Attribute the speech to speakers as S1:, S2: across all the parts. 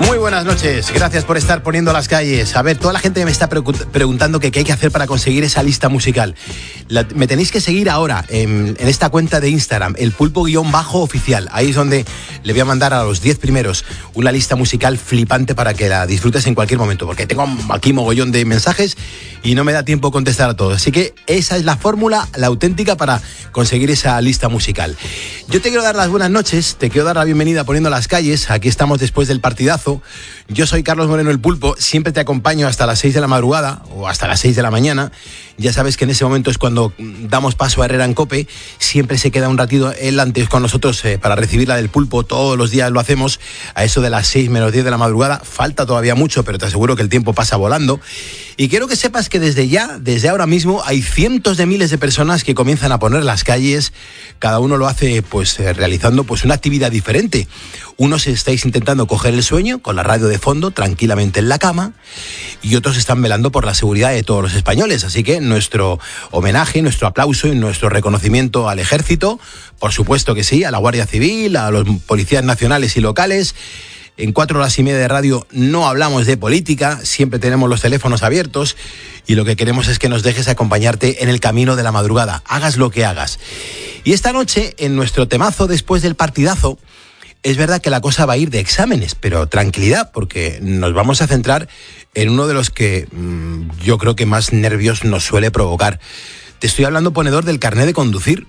S1: Muy buenas noches, gracias por estar poniendo las calles. A ver, toda la gente me está preguntando que qué hay que hacer para conseguir esa lista musical. Me tenéis que seguir ahora en esta cuenta de Instagram, el pulpo_oficial. Ahí es donde le voy a mandar a los 10 primeros una lista musical flipante para que la disfrutes en cualquier momento, porque tengo aquí mogollón de mensajes y no me da tiempo contestar a todos. Así que esa es la fórmula, la auténtica para conseguir esa lista musical. Yo te quiero dar las buenas noches, te quiero dar la bienvenida poniendo las calles. Aquí estamos después del partidazo. Yo soy Carlos Moreno el Pulpo, siempre te acompaño hasta las 6 de la madrugada o hasta las 6 de la mañana. Ya sabes que en ese momento es cuando damos paso a Herrera en COPE. Siempre se queda un ratito él antes con nosotros para recibir la del Pulpo. Todos los días lo hacemos a eso de las 6 menos 10 de la madrugada. Falta todavía mucho, pero te aseguro que el tiempo pasa volando. Y quiero que sepas que desde ahora mismo, hay cientos de miles de personas que comienzan a poner las calles. Cada uno lo hace realizando una actividad diferente. Unos estáis intentando coger el sueño con la radio de fondo, tranquilamente en la cama, y otros están velando por la seguridad de todos los españoles. Así que nuestro homenaje, nuestro aplauso y nuestro reconocimiento al Ejército, por supuesto que sí, a la Guardia Civil, a los policías nacionales y locales. En 4 horas y media de radio no hablamos de política, siempre tenemos los teléfonos abiertos y lo que queremos es que nos dejes acompañarte en el camino de la madrugada, hagas lo que hagas. Y esta noche, en nuestro temazo después del partidazo, es verdad que la cosa va a ir de exámenes, pero tranquilidad, porque nos vamos a centrar en uno de los que yo creo que más nervios nos suele provocar. Te estoy hablando, ponedor, del carné de conducir.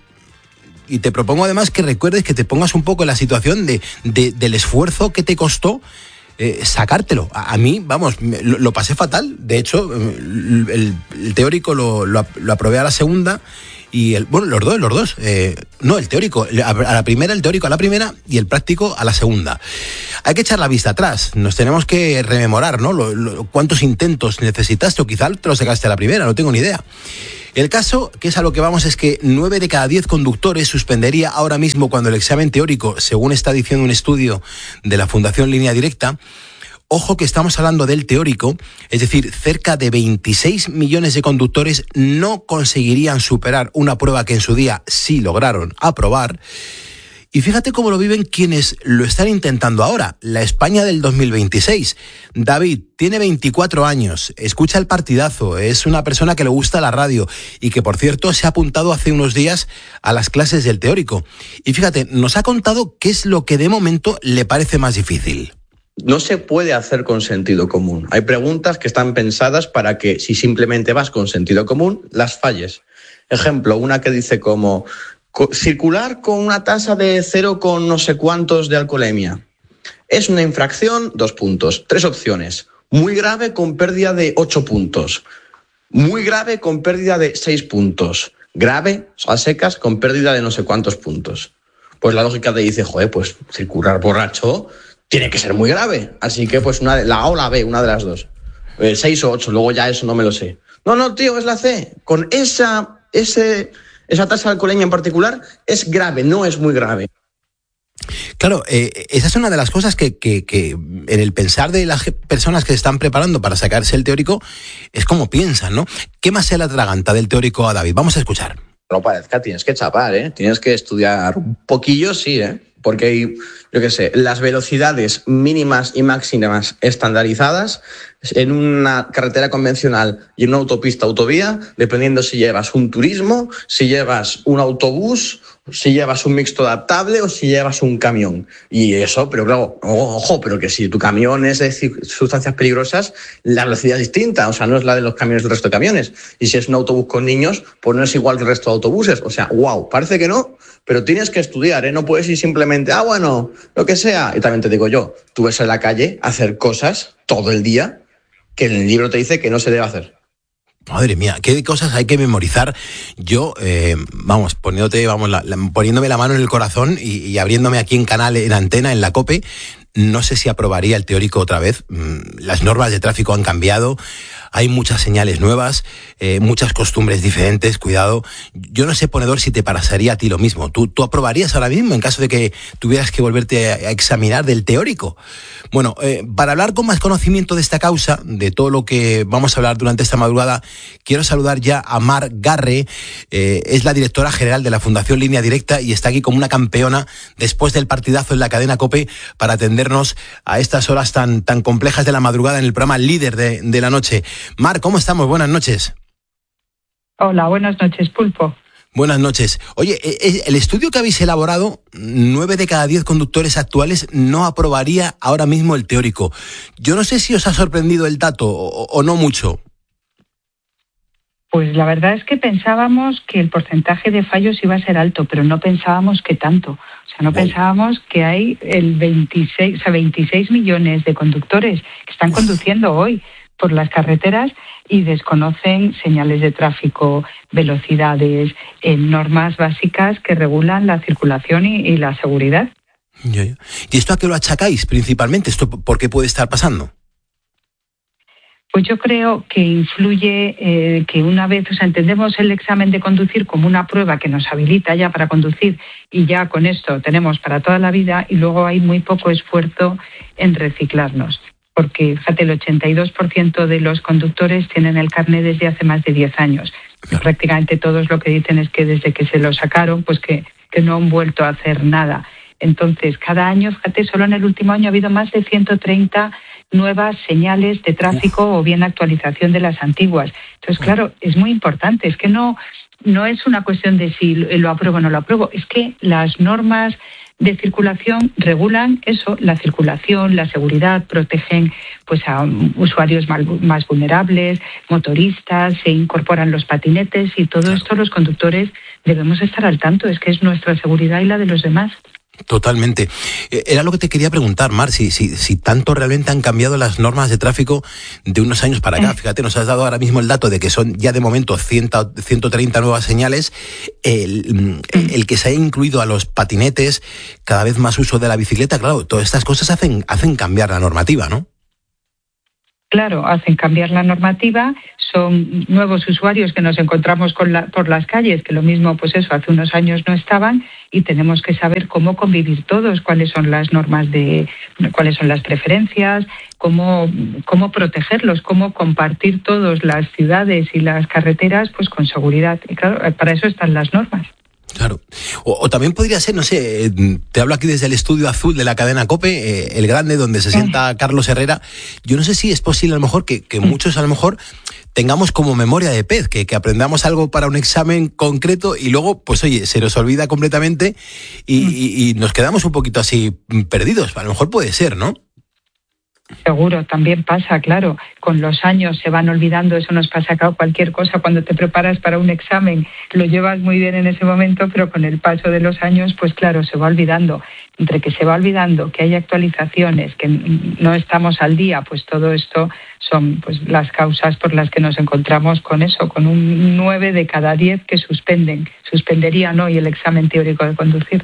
S1: Y te propongo además que recuerdes, que te pongas un poco en la situación del esfuerzo que te costó sacártelo. A mí, vamos, lo pasé fatal. De hecho, el teórico lo aprobé a la segunda y los dos. No, el teórico a la primera, el teórico a la primera y el práctico a la segunda. Hay que echar la vista atrás. Nos tenemos que rememorar, ¿no? Cuántos intentos necesitaste, o quizá te lo sacaste a la primera, no tengo ni idea. El caso, que es a lo que vamos, es que 9 de cada 10 conductores suspendería ahora mismo cuando el examen teórico, según está diciendo un estudio de la Fundación Línea Directa. Ojo que estamos hablando del teórico, es decir, cerca de 26 millones de conductores no conseguirían superar una prueba que en su día sí lograron aprobar. Y fíjate cómo lo viven quienes lo están intentando ahora, la España del 2026. David tiene 24 años, escucha el partidazo, es una persona que le gusta la radio y que, por cierto, se ha apuntado hace unos días a las clases del teórico. Y fíjate, nos ha contado qué es lo que de momento le parece más difícil.
S2: No se puede hacer con sentido común. Hay preguntas que están pensadas para que, si simplemente vas con sentido común, las falles. Ejemplo, una que dice como: circular con una tasa de 0 con no sé cuántos de alcoholemia es una infracción, 2 puntos. 3 opciones. Muy grave con pérdida de 8 puntos. Muy grave con pérdida de 6 puntos. Grave, a secas, con pérdida de no sé cuántos puntos. Pues la lógica te dice, pues circular borracho tiene que ser muy grave. Así que pues la A o la B, una de las dos. 6 o 8, luego ya eso no me lo sé. No, tío, es la C. Con esa tasa de alcoholemia en particular es grave, no es muy grave.
S1: Claro, esa es una de las cosas que en el pensar de las personas que se están preparando para sacarse el teórico es como piensan, ¿no? ¿Qué más se le atraganta del teórico a David? Vamos a escuchar.
S2: No parezca, tienes que chapar, ¿eh? Tienes que estudiar un poquillo, sí, ¿eh? Porque hay, las velocidades mínimas y máximas estandarizadas en una carretera convencional y en una autopista, autovía, dependiendo si llevas un turismo, si llevas un autobús, si llevas un mixto adaptable o si llevas un camión. Y eso, pero claro, ojo, pero que si tu camión es de sustancias peligrosas, la velocidad es distinta, o sea, no es la de los camiones del resto de camiones. Y si es un autobús con niños, pues no es igual que el resto de autobuses. O sea, parece que no, pero tienes que estudiar, ¿eh? No puedes ir simplemente, bueno, lo que sea. Y también te digo yo, tú ves en la calle hacer cosas todo el día que en el libro te dice que no se debe hacer.
S1: Madre mía, qué cosas hay que memorizar. Yo, poniéndome la mano en el corazón y abriéndome aquí en canal, en antena, en la COPE, no sé si aprobaría el teórico otra vez. Las normas de tráfico han cambiado. hay muchas señales nuevas, muchas costumbres diferentes, cuidado. Yo no sé, ponedor, si te pasaría a ti lo mismo. ¿Tú aprobarías ahora mismo en caso de que tuvieras que volverte a examinar del teórico? Bueno, para hablar con más conocimiento de esta causa, de todo lo que vamos a hablar durante esta madrugada, quiero saludar ya a Mar Garre, es la directora general de la Fundación Línea Directa y está aquí como una campeona después del partidazo en la cadena COPE para atendernos a estas horas tan complejas de la madrugada en el programa líder de la noche. Mar, ¿cómo estamos? Buenas noches.
S3: Hola, buenas noches, Pulpo.
S1: Buenas noches. Oye, el estudio que habéis elaborado, 9 de cada 10 conductores actuales no aprobaría ahora mismo el teórico. Yo no sé si os ha sorprendido el dato o no mucho.
S3: Pues la verdad es que pensábamos que el porcentaje de fallos iba a ser alto, pero no pensábamos que tanto. O sea, no pensábamos que hay 26 millones de conductores que están conduciendo hoy por las carreteras y desconocen señales de tráfico, velocidades, normas básicas que regulan la circulación y la seguridad.
S1: ¿Y esto a qué lo achacáis principalmente? ¿Esto por qué puede estar pasando?
S3: Pues yo creo que influye que una vez, entendemos el examen de conducir como una prueba que nos habilita ya para conducir y ya con esto tenemos para toda la vida, y luego hay muy poco esfuerzo en reciclarnos. Porque, fíjate, el 82% de los conductores tienen el carné desde hace más de 10 años. Claro. Prácticamente todos lo que dicen es que desde que se lo sacaron, pues que no han vuelto a hacer nada. Entonces, cada año, fíjate, solo en el último año ha habido más de 130 nuevas señales de tráfico o bien actualización de las antiguas. Entonces, claro, es muy importante. Es que no es una cuestión de si lo apruebo o no lo apruebo. Es que las normas de circulación regulan eso, la circulación, la seguridad, protegen pues a usuarios más vulnerables, motoristas, se incorporan los patinetes y todo esto los conductores debemos estar al tanto, es que es nuestra seguridad y la de los demás.
S1: Totalmente. Era lo que te quería preguntar, Mar, si tanto realmente han cambiado las normas de tráfico de unos años para acá. Fíjate, nos has dado ahora mismo el dato de que son ya de momento 130 nuevas señales. El que se haya incluido a los patinetes, cada vez más uso de la bicicleta, claro, todas estas cosas hacen cambiar la normativa, ¿no?
S3: Claro, hacen cambiar la normativa, son nuevos usuarios que nos encontramos por las calles, que lo mismo, pues eso, hace unos años no estaban, y tenemos que saber cómo convivir todos, cuáles son las normas cuáles son las preferencias, cómo protegerlos, cómo compartir todos las ciudades y las carreteras, pues con seguridad. Y claro, para eso están las normas.
S1: Claro. O también podría ser, no sé, te hablo aquí desde el estudio azul de la cadena COPE, el grande, donde se sienta Carlos Herrera. Yo no sé si es posible a lo mejor que muchos a lo mejor tengamos como memoria de pez, que aprendamos algo para un examen concreto y luego, pues oye, se nos olvida completamente y nos quedamos un poquito así perdidos. A lo mejor puede ser, ¿no?
S3: Seguro, también pasa, claro. Con los años se van olvidando, eso nos pasa acá, cualquier cosa. Cuando te preparas para un examen lo llevas muy bien en ese momento, pero con el paso de los años, pues claro, se va olvidando. Entre que se va olvidando, que hay actualizaciones, que no estamos al día, pues todo esto son pues las causas por las que nos encontramos con eso, con un 9 de cada 10 que suspenderían hoy el examen teórico de conducir.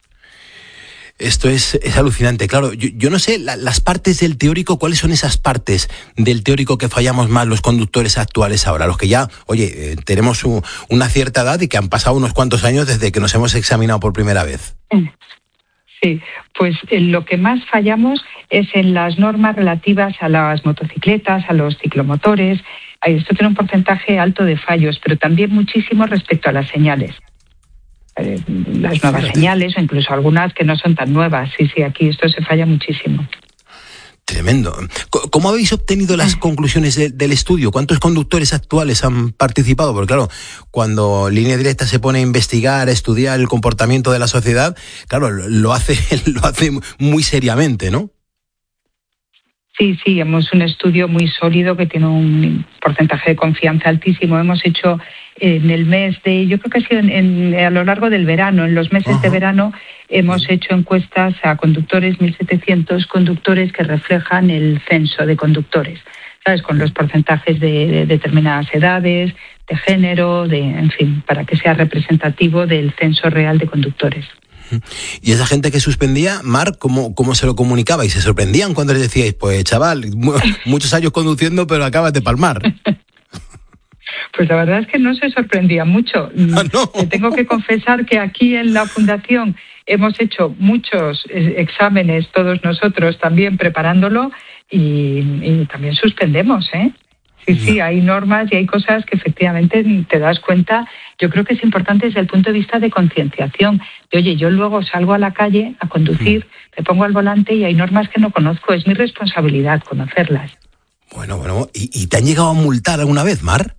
S1: Esto es alucinante. Claro, yo no sé las partes del teórico, ¿cuáles son esas partes del teórico que fallamos más los conductores actuales ahora? Los que ya, oye, tenemos una cierta edad y que han pasado unos cuantos años desde que nos hemos examinado por primera vez.
S3: Sí, pues lo que más fallamos es en las normas relativas a las motocicletas, a los ciclomotores. Esto tiene un porcentaje alto de fallos, pero también muchísimo respecto a las señales. Las nuevas señales o incluso algunas que no son tan nuevas. Sí, aquí esto se falla muchísimo.
S1: Tremendo. ¿Cómo habéis obtenido las conclusiones del estudio? ¿Cuántos conductores actuales han participado? Porque claro, cuando Línea Directa se pone a investigar, a estudiar el comportamiento de la sociedad, claro, lo hace muy seriamente, ¿no?
S3: Sí, hemos un estudio muy sólido que tiene un porcentaje de confianza altísimo. Hemos hecho en el mes yo creo que ha sido a lo largo del verano, en los meses de verano, hemos hecho encuestas a conductores, 1.700 conductores que reflejan el censo de conductores, ¿sabes? Con los porcentajes de determinadas edades, de género, en fin, para que sea representativo del censo real de conductores.
S1: Y esa gente que suspendía, Mar, ¿cómo se lo comunicaba? ¿Y se sorprendían cuando les decíais, pues chaval, muchos años conduciendo, pero acabas de palmar?
S3: Pues la verdad es que no se sorprendía mucho.
S1: ¿Ah, no?
S3: Te tengo que confesar que aquí en la Fundación hemos hecho muchos exámenes, todos nosotros también preparándolo, y también suspendemos, ¿eh? Sí, hay normas y hay cosas que efectivamente te das cuenta. Yo creo que es importante desde el punto de vista de concienciación. De, oye, yo luego salgo a la calle a conducir, me pongo al volante y hay normas que no conozco. Es mi responsabilidad conocerlas.
S1: Bueno. ¿Y te han llegado a multar alguna vez, Mar?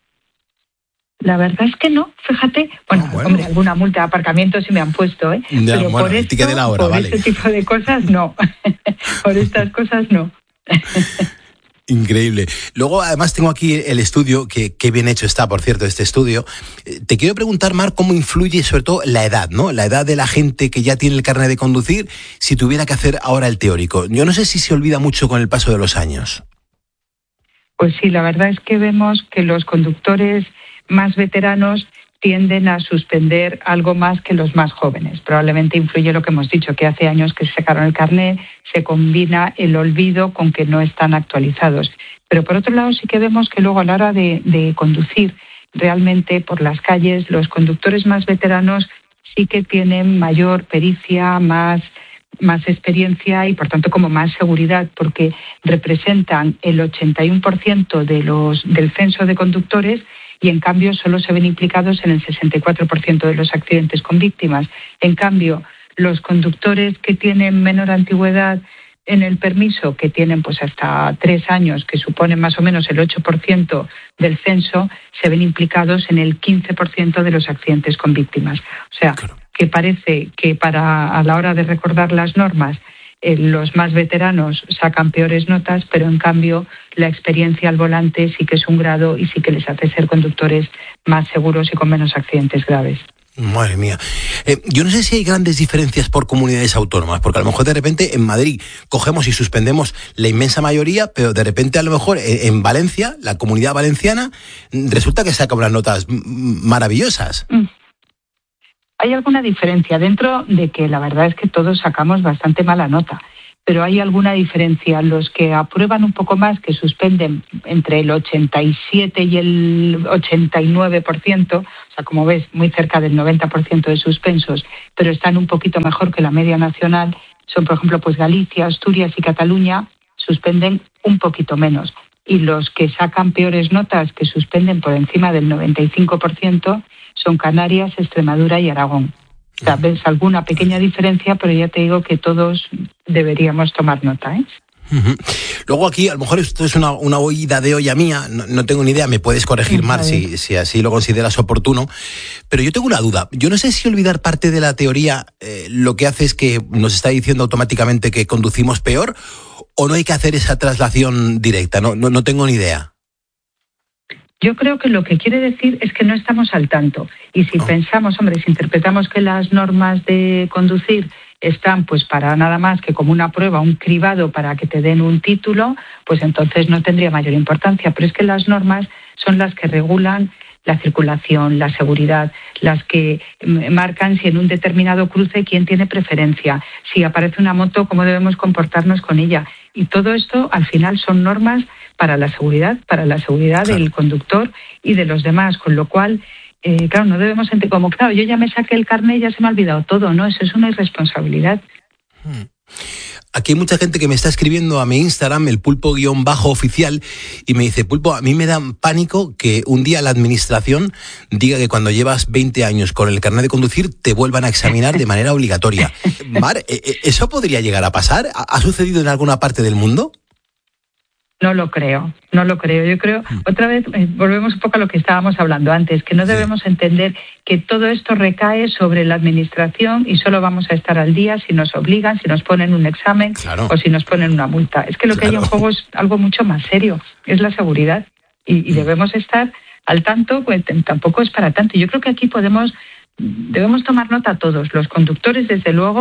S3: La verdad es que no, fíjate. Bueno, hombre, alguna multa de aparcamiento sí me han puesto, ¿eh?
S1: Ya,
S3: pero
S1: bueno,
S3: por
S1: el ticket de la hora,
S3: por
S1: vale.
S3: este tipo de cosas, no. Por estas cosas, no.
S1: Increíble. Luego, además, tengo aquí el estudio, que bien hecho está, por cierto, este estudio. Te quiero preguntar, Mar, cómo influye sobre todo la edad, ¿no? La edad de la gente que ya tiene el carnet de conducir, si tuviera que hacer ahora el teórico. Yo no sé si se olvida mucho con el paso de los años.
S3: Pues sí, la verdad es que vemos que los conductores más veteranos tienden a suspender algo más que los más jóvenes. Probablemente influye lo que hemos dicho, que hace años que se sacaron el carnet, se combina el olvido con que no están actualizados. Pero por otro lado sí que vemos que luego a la hora de conducir realmente por las calles, los conductores más veteranos sí que tienen mayor pericia, más experiencia y por tanto como más seguridad, porque representan el 81% del censo de conductores y en cambio solo se ven implicados en el 64% de los accidentes con víctimas. En cambio, los conductores que tienen menor antigüedad en el permiso, que tienen pues hasta 3 años, que suponen más o menos el 8% del censo, se ven implicados en el 15% de los accidentes con víctimas. O sea, que parece que a la hora de recordar las normas, los más veteranos sacan peores notas, pero en cambio la experiencia al volante sí que es un grado y sí que les hace ser conductores más seguros y con menos accidentes graves.
S1: Madre mía. Yo no sé si hay grandes diferencias por comunidades autónomas, porque a lo mejor de repente en Madrid cogemos y suspendemos la inmensa mayoría, pero de repente a lo mejor en Valencia, la Comunidad Valenciana, resulta que saca unas notas maravillosas.
S3: Hay alguna diferencia dentro de que la verdad es que todos sacamos bastante mala nota, pero hay alguna diferencia. Los que aprueban un poco más, que suspenden entre el 87 y el 89%, o sea, como ves, muy cerca del 90% de suspensos, pero están un poquito mejor que la media nacional, son, por ejemplo, pues Galicia, Asturias y Cataluña, suspenden un poquito menos. Y los que sacan peores notas, que suspenden por encima del 95%, son Canarias, Extremadura y Aragón. O sea, ves alguna pequeña diferencia, pero ya te digo que todos deberíamos tomar nota, ¿eh?
S1: Uh-huh. Luego aquí, a lo mejor esto es una oída de olla mía, no tengo ni idea, me puedes corregir, Mar, si así lo consideras oportuno, pero yo tengo una duda. Yo no sé si olvidar parte de la teoría lo que hace es que nos está diciendo automáticamente que conducimos peor, o no hay que hacer esa traslación directa, no tengo ni idea.
S3: Yo creo que lo que quiere decir es que no estamos al tanto. Y si pensamos, si interpretamos que las normas de conducir están pues para nada más que como una prueba, un cribado para que te den un título, pues entonces no tendría mayor importancia. Pero es que las normas son las que regulan la circulación, la seguridad, las que marcan si en un determinado cruce quién tiene preferencia, si aparece una moto, cómo debemos comportarnos con ella. Y todo esto al final son normas para la seguridad del conductor y de los demás, con lo cual, claro, no debemos sentir como, claro, yo ya me saqué el carnet y ya se me ha olvidado todo, ¿no? Eso es una irresponsabilidad.
S1: Aquí hay mucha gente que me está escribiendo a mi Instagram, el pulpo_oficial, y me dice, Pulpo, a mí me da pánico que un día la administración diga que cuando llevas 20 años con el carnet de conducir te vuelvan a examinar de manera obligatoria. Mar, ¿eso podría llegar a pasar? ¿Ha sucedido en alguna parte del mundo?
S3: No lo creo. Yo creo, otra vez, volvemos un poco a lo que estábamos hablando antes, que no debemos entender que todo esto recae sobre la administración y solo vamos a estar al día si nos obligan, si nos ponen un examen o si nos ponen una multa. Es que lo que hay en juego es algo mucho más serio, es la seguridad. Y debemos estar al tanto, pues tampoco es para tanto. Yo creo que aquí debemos tomar nota todos, los conductores, desde luego,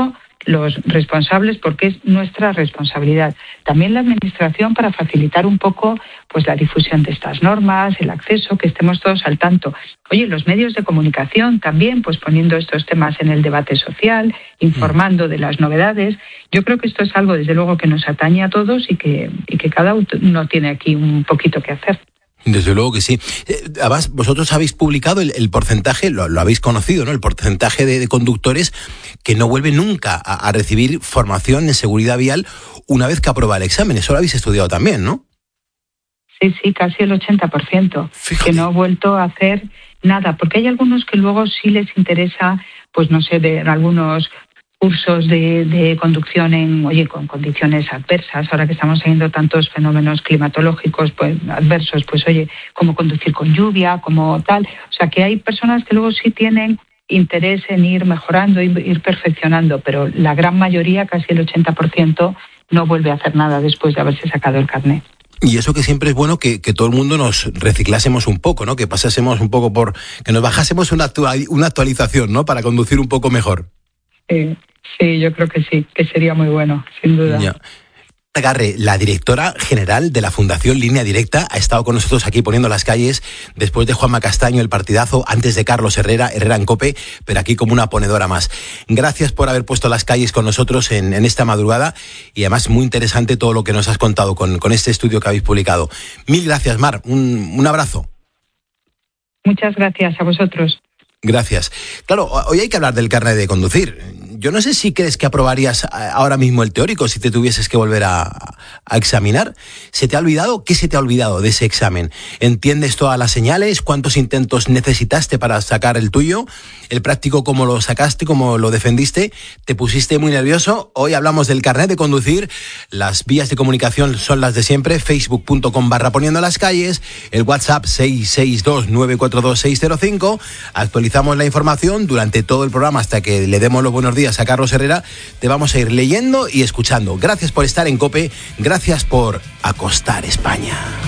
S3: los responsables, porque es nuestra responsabilidad. También la Administración, para facilitar un poco pues la difusión de estas normas, el acceso, que estemos todos al tanto. Oye, los medios de comunicación también, pues poniendo estos temas en el debate social, informando de las novedades. Yo creo que esto es algo, desde luego, que nos atañe a todos y que cada uno tiene aquí un poquito que hacer.
S1: Desde luego que sí. Además, vosotros habéis publicado el porcentaje, lo habéis conocido, ¿no? El porcentaje de conductores que no vuelven nunca a recibir formación en seguridad vial una vez que aprueba el examen. Eso lo habéis estudiado también, ¿no?
S3: Sí, casi el 80%. Fíjate. Que no ha vuelto a hacer nada, porque hay algunos que luego sí les interesa, pues no sé, de algunos cursos de conducción con condiciones adversas. Ahora que estamos teniendo tantos fenómenos climatológicos pues adversos, pues cómo conducir con lluvia, como tal. O sea, que hay personas que luego sí tienen interés en ir mejorando, ir perfeccionando, pero la gran mayoría, casi el 80%, no vuelve a hacer nada después de haberse sacado el carnet.
S1: Y eso que siempre es bueno que todo el mundo nos reciclásemos un poco, ¿no? Que pasásemos un poco que nos bajásemos una actualización, ¿no? Para conducir un poco mejor.
S3: Sí, yo creo que sí, que sería muy bueno, sin duda.
S1: Ya. Garre, la directora general de la Fundación Línea Directa, ha estado con nosotros aquí poniendo las calles después de Juanma Castaño, el partidazo, antes de Carlos Herrera en COPE, pero aquí como una ponedora más. Gracias por haber puesto las calles con nosotros en esta madrugada y además muy interesante todo lo que nos has contado con este estudio que habéis publicado. Mil gracias, Mar. Un abrazo.
S3: Muchas gracias a vosotros.
S1: Gracias. Claro, hoy hay que hablar del carnet de conducir. Yo no sé si crees que aprobarías ahora mismo el teórico si te tuvieses que volver a examinar. ¿Se te ha olvidado? ¿Qué se te ha olvidado de ese examen? ¿Entiendes todas las señales? ¿Cuántos intentos necesitaste para sacar el tuyo? ¿El práctico cómo lo sacaste, cómo lo defendiste? ¿Te pusiste muy nervioso? Hoy hablamos del carnet de conducir. Las vías de comunicación son las de siempre. Facebook.com/poniendo las calles. El WhatsApp 662-942-605. Actualizamos la información durante todo el programa hasta que le demos los buenos días a Carlos Herrera. Te vamos a ir leyendo y escuchando. Gracias por estar en COPE, gracias por acostar España.